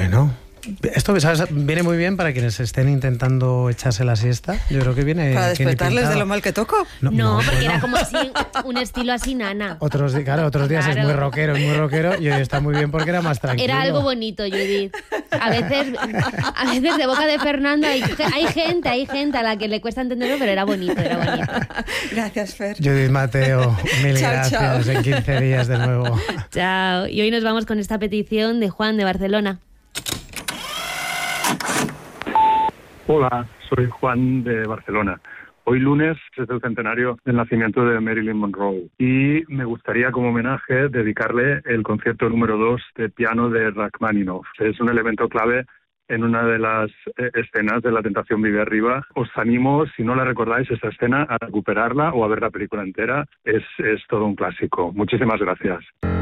Bueno, esto, ¿sabes?, viene muy bien para quienes estén intentando echarse la siesta. Yo creo que viene... ¿Para despertarles de lo mal que toco? No, porque era como así, un estilo así nana. Otros días Claro. es muy rockero, y hoy está muy bien porque era más tranquilo. Era algo bonito, Judith. A veces de boca de Fernando hay gente a la que le cuesta entenderlo, pero era bonito. Gracias, Fer. Judith Mateo, mil Chao, gracias. chao. En 15 días de nuevo. Chao. Y hoy nos vamos con esta petición de Juan de Barcelona. Hola, soy Juan de Barcelona. Hoy lunes es el centenario del nacimiento de Marilyn Monroe y me gustaría como homenaje dedicarle el concierto número 2 de piano de Rachmaninoff. Es un elemento clave en una de las escenas de La tentación vive arriba. Os animo, si no la recordáis, esta escena, a recuperarla o a ver la película entera. Es todo un clásico. Muchísimas gracias.